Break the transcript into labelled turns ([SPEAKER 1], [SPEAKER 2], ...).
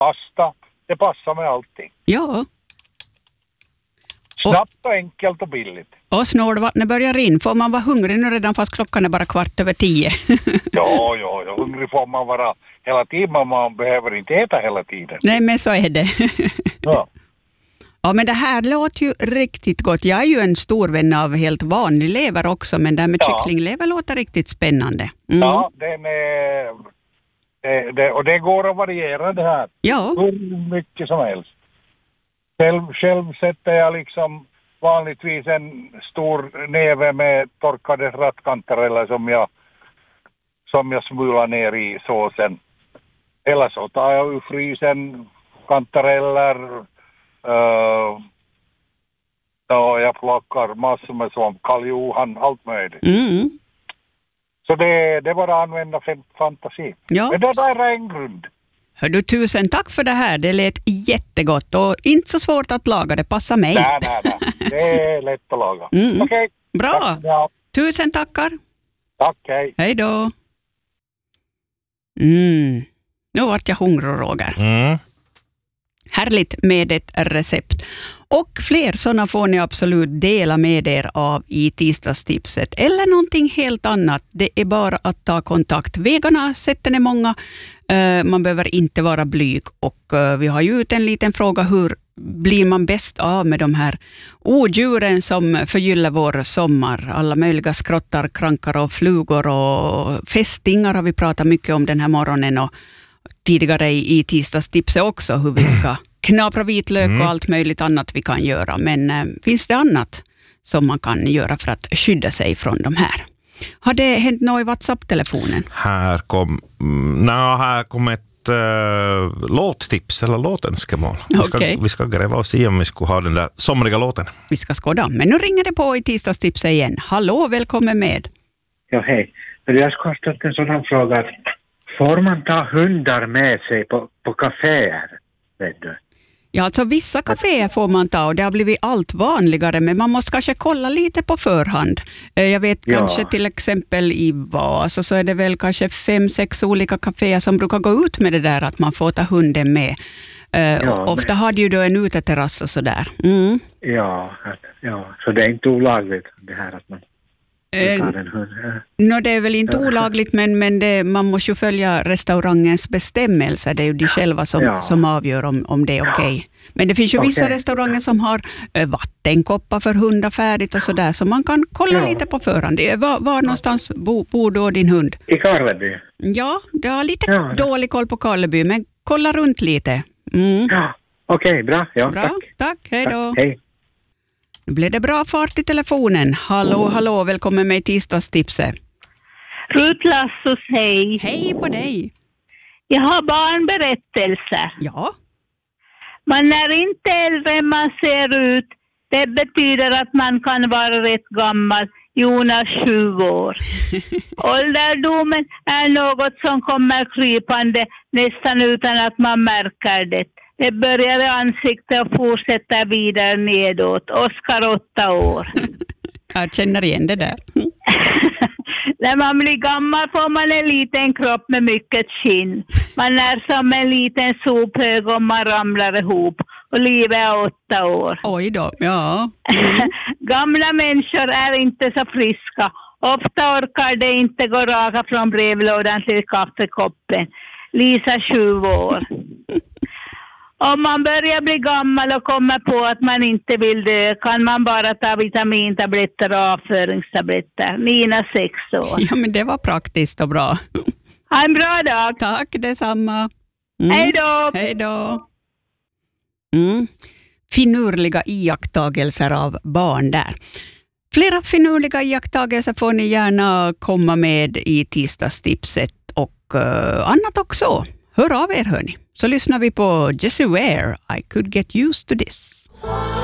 [SPEAKER 1] pasta. Det passar med allting.
[SPEAKER 2] Ja.
[SPEAKER 1] Snabbt och enkelt och billigt.
[SPEAKER 2] Och snålvattnet börjar in. Får man vara hungrig nu redan fast klockan är bara 10:15?
[SPEAKER 1] Ja. Hungrig får man vara hela tiden, men man behöver inte äta hela tiden.
[SPEAKER 2] Nej, men så är det.
[SPEAKER 1] Ja.
[SPEAKER 2] Ja, men det här låter ju riktigt gott. Jag är ju en stor vän av helt vanlig lever också, men det här med kycklinglever låter riktigt spännande. Mm.
[SPEAKER 1] Ja, den är... och det går att variera det här.
[SPEAKER 2] Ja.
[SPEAKER 1] Hur mycket som helst. Själv sätter jag liksom vanligtvis en stor näve med torkade rattkantareller som jag smular ner i såsen. Eller så tar jag ur frysen kantareller. Jag plockar massor med sånt. Karl Johan, allt möjligt.
[SPEAKER 2] Mm.
[SPEAKER 1] Så det var att använda fantasi.
[SPEAKER 2] Ja.
[SPEAKER 1] Men det där är en grund.
[SPEAKER 2] Hör du, tusen tack för det här. Det lät jättegott och inte så svårt att laga. Det passar mig.
[SPEAKER 1] Nej. Det är lätt att laga.
[SPEAKER 2] Mm.
[SPEAKER 1] Okej.
[SPEAKER 2] Bra.
[SPEAKER 1] Tack, ja.
[SPEAKER 2] Tusen tackar.
[SPEAKER 1] Tack, hej.
[SPEAKER 2] Hej då. Nu vart jag hungrig, Roger. Härligt med ett recept. Och fler sådana får ni absolut dela med er av i tisdagstipset. Eller någonting helt annat. Det är bara att ta kontakt. Vägarna sätter ni många. Man behöver inte vara blyg. Och vi har ju ut en liten fråga. Hur blir man bäst av med de här odjuren som förgyller vår sommar? Alla möjliga skrottar, krankar och flugor och fästingar har vi pratat mycket om den här morgonen. Och tidigare i tisdagstipset också hur vi ska knapra vitlök och allt möjligt annat vi kan göra. Men finns det annat som man kan göra för att skydda sig från de här? Har det hänt något i WhatsApp-telefonen?
[SPEAKER 3] Här kom ett låttips eller låtönskemål. Vi ska gräva och se om vi skulle ha den där somriga låten. Vi
[SPEAKER 2] ska skåda. Men nu ringer det på i tisdagstipset igen. Hallå, välkommen med.
[SPEAKER 4] Ja, hej. Jag ska ha ställt en sådan fråga att får man ta hundar med sig på kaféer? Vet du?
[SPEAKER 2] Ja, alltså vissa kaféer får man ta och det har blivit allt vanligare, men man måste kanske kolla lite på förhand. Jag vet kanske till exempel i Vasa så är det väl kanske 5-6 olika kaféer som brukar gå ut med det där att man får ta hunden med. Ofta har det ju då en uteterrass och sådär. Mm.
[SPEAKER 4] Ja, så det är inte olagligt det här att man
[SPEAKER 2] det är väl inte olagligt, men man måste ju följa restaurangens bestämmelser. Det är ju de själva som avgör om det är okej. Men det finns ju vissa restauranger som har vattenkoppar för hundar färdigt och sådär, så man kan kolla lite på förhand. Var någonstans bor då din hund?
[SPEAKER 4] I Karleby.
[SPEAKER 2] Ja, du har lite dålig koll på Karleby, men kolla runt lite. Mm.
[SPEAKER 4] Ja, okej, bra. Ja,
[SPEAKER 2] bra. Tack. Hej då.
[SPEAKER 4] Hej.
[SPEAKER 2] Nu blev det bra fart i telefonen. Hallå, välkommen med i tisdagstipset.
[SPEAKER 5] Rut Lassos, hej.
[SPEAKER 2] Hej på dig.
[SPEAKER 5] Jag har barnberättelser.
[SPEAKER 2] Ja.
[SPEAKER 5] Man är inte äldre än man ser ut. Det betyder att man kan vara rätt gammal. Jonas 20 år. Ålderdomen är något som kommer krypande nästan utan att man märker det. Det börjar i ansiktet och fortsätter vidare nedåt. Oskar 8 år.
[SPEAKER 2] Jag känner igen det där.
[SPEAKER 5] När man blir gammal får man en liten kropp med mycket skinn. Man är som en liten sophög om man ramlar ihop. Och livet är 8 år.
[SPEAKER 2] Oj då, ja.
[SPEAKER 5] Gamla människor är inte så friska. Ofta orkar det inte gå raka från brevlådan till kaffekoppen. Lisa 20 år. Om man börjar bli gammal och kommer på att man inte vill dö kan man bara ta vitamintabletter och avföringstabletter. Nina 6 år.
[SPEAKER 2] Ja, men det var praktiskt och bra.
[SPEAKER 5] Ha en bra dag.
[SPEAKER 2] Tack, detsamma.
[SPEAKER 5] Hej då.
[SPEAKER 2] Hej då. Finurliga iakttagelser av barn där. Flera finurliga iakttagelser får ni gärna komma med i tisdagstipset och annat också. Hör av er hörni. Så lyssnar vi på Jessie Ware, I could get used to this.